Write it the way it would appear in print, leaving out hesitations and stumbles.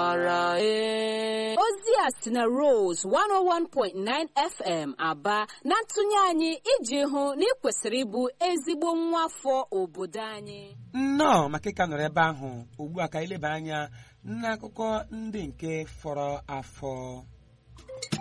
ozi a si na Rose 101.9 FM Aba na ntụnye anyị iji hụ na ị kwesịrị ịbụ ezigbo nwa afọ obodo anyị. Nnọọ maka ịka nọrọ ebe ahụ ugbu a ka ileba anya n'akụkọ ndị nke fọrọ afọ.